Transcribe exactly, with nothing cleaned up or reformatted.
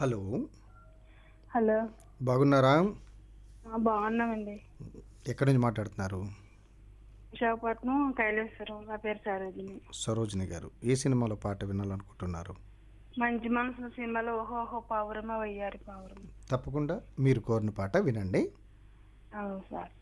Hello. Hello. బాగున్నారా? ఆ, బాగున్నామండి. ఎక్కడి నుంచి మాట్లాడుతున్నారు? విశాఖపట్నం కైలేశ్వరం. నా పేరు సరోజిని. సరోజిని గారు, ఏ సినిమాలో పాట వినాలనుకుంటున్నారు? మంచి మనసుల సినిమాలో ఓహో ఓహో పావురమా వయ్యారి పావురం. తప్పకుండా మీరు కోరిన పాట వినండి. అవును సార్.